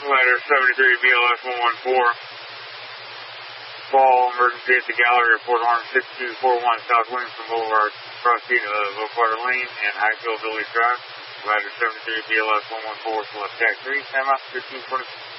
Ladder 73 BLS 114. Fall emergency at the gallery. Report arm 6241 south wind from Boulevard, cross feet of Oakwater Lane and Highfield Village Drive. Ladder 73 BLS 114 select tack 3, time out 1520.